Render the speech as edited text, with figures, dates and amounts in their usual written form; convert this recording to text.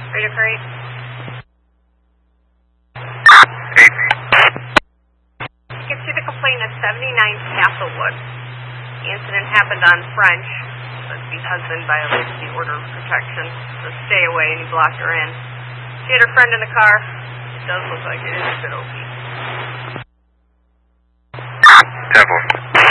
Radio Crate. 8. You can see the complaint at 79 Castlewood. The incident happened on French, but the husband violated the order of protection, so stay away, and he blocked her in. She had her friend in the car. It does look like it is a bit OP. Temple.